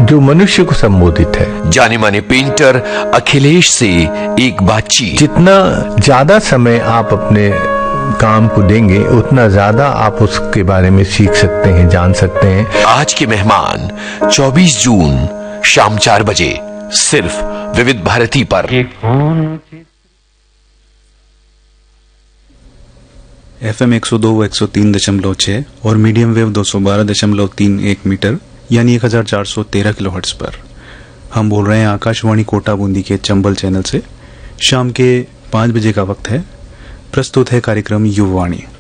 जो मनुष्य को संबोधित है। जाने माने पेंटर अखिलेश से एक बातचीत। जितना ज्यादा समय आप अपने काम को देंगे उतना ज्यादा आप उसके बारे में सीख सकते हैं, जान सकते हैं। आज के मेहमान 24 जून शाम 4 बजे सिर्फ विविध भारती पर। FM 102 व 103.6 और मीडियम वेव 212.31 मीटर यानी 1413 किलोहर्ट्ज पर हम बोल रहे हैं आकाशवाणी कोटा बूंदी के चंबल चैनल से। शाम के 5 बजे का वक्त है। प्रस्तुत है कार्यक्रम युवावाणी।